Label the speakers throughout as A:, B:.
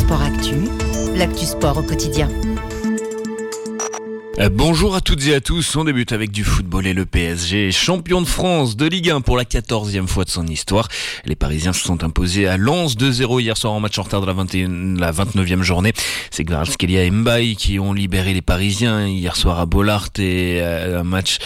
A: Sport Actu, l'actu sport au quotidien.
B: Bonjour à toutes et à tous, on débute avec du football et le PSG, champion de France de Ligue 1 pour la 14e fois de son histoire. Les Parisiens se sont imposés à Lens 2-0 hier soir en match en retard de la 29e journée. C'est Kvaratskhelia et Mbaye qui ont libéré les Parisiens hier soir à Bollaert et à un match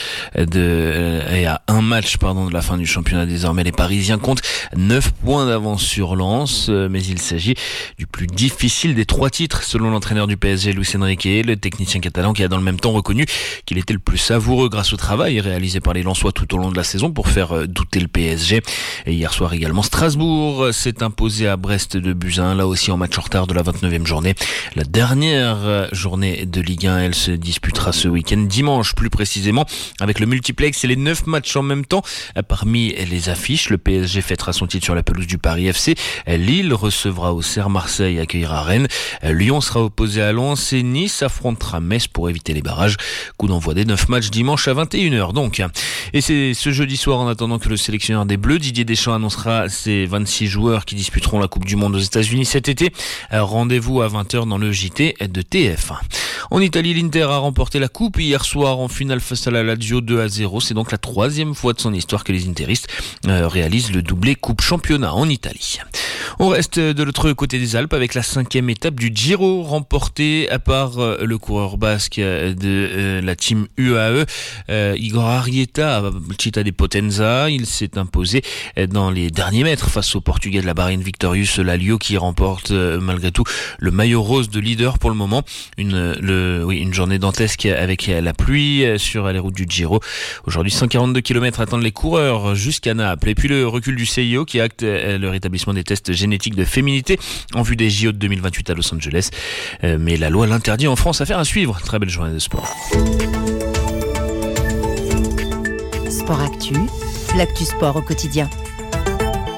B: de la fin du championnat. Désormais les Parisiens comptent 9 points d'avance sur Lens, mais il s'agit du plus difficile des 3 titres selon l'entraîneur du PSG Luis Enrique, le technicien catalan qui a dans le même temps reconnu qu'il était le plus savoureux grâce au travail réalisé par les Lensois tout au long de la saison pour faire douter le PSG. Et hier soir également, Strasbourg s'est imposé à Brest de buts à 1, là aussi en match en retard de la 29e journée. La dernière journée de Ligue 1, elle se disputera ce week-end, dimanche plus précisément, avec le multiplex et les 9 matchs en même temps. Parmi les affiches, le PSG fêtera son titre sur la pelouse du Paris FC, Lille recevra Auxerre, Marseille accueillera Rennes, Lyon sera opposé à Lens et Nice affrontera Metz pour éviter les barrages. Coup d'envoi des 9 matchs dimanche à 21h donc. Et c'est ce jeudi soir, en attendant que le sélectionneur des Bleus, Didier Deschamps, annoncera ses 26 joueurs qui disputeront la Coupe du Monde aux États-Unis cet été. Rendez-vous à 20h dans le JT de TF1. En Italie, l'Inter a remporté la Coupe hier soir en finale face à la Lazio 2-0. C'est donc la 3e fois de son histoire que les interistes réalisent le doublé Coupe Championnat en Italie. On reste de l'autre côté des Alpes avec la 5e étape du Giro remportée par le coureur basque de la team UAE, Igor Arrieta à Città di Potenza. Il s'est imposé dans les derniers mètres face au Portugais de la Bahreïn Victorious Lalio qui remporte malgré tout le maillot rose de leader pour le moment. Une journée dantesque avec la pluie sur les routes du Giro. Aujourd'hui, 142 km attendent les coureurs jusqu'à Naples. Et puis le recul du CIO qui acte le rétablissement des tests génétiques de féminité en vue des JO de 2028 à Los Angeles. Mais la loi l'interdit en France. Affaire à suivre. Très belle journée de sport.
A: Sport Actu, l'actu sport au quotidien.